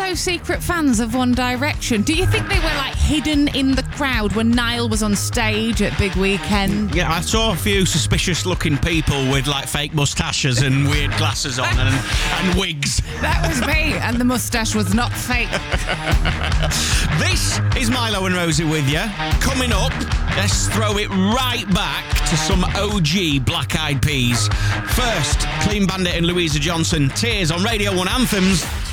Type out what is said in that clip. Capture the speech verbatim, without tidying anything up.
so secret fans of One Direction? Do you think they were like hidden in the crowd when Niall was on stage at Big Weekend? Yeah, I saw a few suspicious-looking people with like fake moustaches and weird glasses on and, and wigs. That was me, and the moustache was not fake. This is Milo and Rosie with you. Coming up, let's throw it right back to some O G Black Eyed Peas. First, Clean Bandit and Louisa Johnson, Tears on Radio one Anthems.